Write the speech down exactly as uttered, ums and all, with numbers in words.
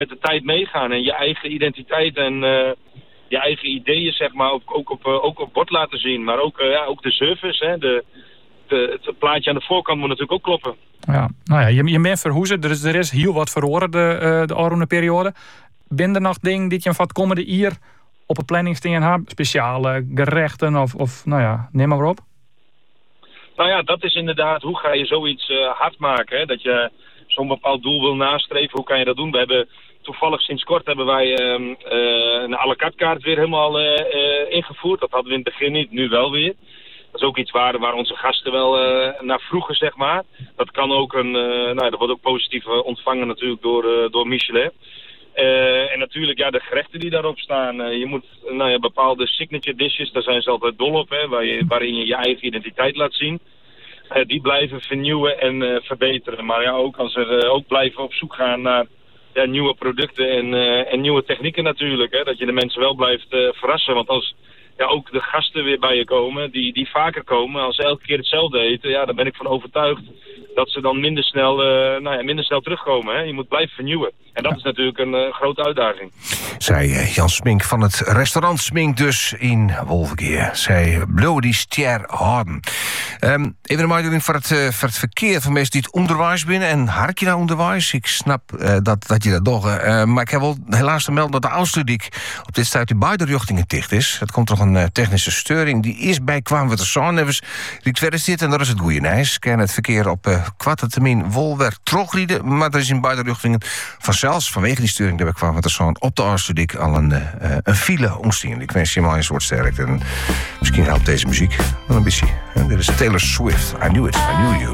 met de tijd meegaan en je eigen identiteit en uh, je eigen ideeën, zeg maar, ook, ook, op, uh, ook op bord laten zien. Maar ook, uh, ja, ook de service, hè, de, de, het plaatje aan de voorkant moet natuurlijk ook kloppen. Ja, nou ja, je, je bent verhoezen, er is, er is heel wat verloren de, uh, de afgelopen periode. Ben er nog dingen die je van het komende jaar op een planning staan hebt? Speciale gerechten of, of nou ja, neem maar op. Nou ja, dat is inderdaad, hoe ga je zoiets uh, hard maken, hè? Dat je zo'n bepaald doel wil nastreven, hoe kan je dat doen? We hebben toevallig sinds kort hebben wij uh, uh, een à la carte kaart weer helemaal uh, uh, ingevoerd. Dat hadden we in het begin niet, nu wel weer. Dat is ook iets waar, waar onze gasten wel uh, naar vroegen, zeg maar. Dat kan ook een, uh, nou, dat wordt ook positief uh, ontvangen natuurlijk door, uh, door Michelin. Uh, en natuurlijk, ja, de gerechten die daarop staan. Uh, je moet nou ja, bepaalde signature dishes, daar zijn ze altijd dol op, hè, waar je, waarin je je eigen identiteit laat zien. Uh, die blijven vernieuwen en uh, verbeteren. Maar ja, ook als er uh, ook blijven op zoek gaan naar ja, nieuwe producten en, uh, en nieuwe technieken natuurlijk. Hè, dat je de mensen wel blijft uh, verrassen. Want als ja, ook de gasten weer bij je komen, die, die vaker komen, als ze elke keer hetzelfde eten, ja, daar ben ik van overtuigd dat ze dan minder snel, uh, nou ja, minder snel terugkomen. Hè. Je moet blijven vernieuwen. En dat is natuurlijk een uh, grote uitdaging. Zij uh, Jan Smink van het restaurant Smink dus in Wolvenkeer. Zij bleef die ster houden. Um, even een uitdaging voor het, uh, voor het verkeer van mensen die het onderwijs binnen. En hark je naar onderwijs? Ik snap uh, dat, dat je dat toch. Uh, maar ik heb wel helaas te melden dat de Oudstudiek op dit stuit in beide richtingen dicht is. Het komt toch een uh, technische steuring. Die is bij kwam wat de zon hebben. Die verder zit en dat is het goede nijs. Kan het verkeer op uh, kwarte termijn Wolwer terugrijden. Maar er is in beide richtingen vanzelfs vanwege die steuring daar kwam wat de zon op de Oudstudiek al een, uh, een file omstaan. Ik wens je maar een soort sterkte. En misschien helpt deze muziek wel een beetje. En dit is Taylor Swift. I knew it. I knew you.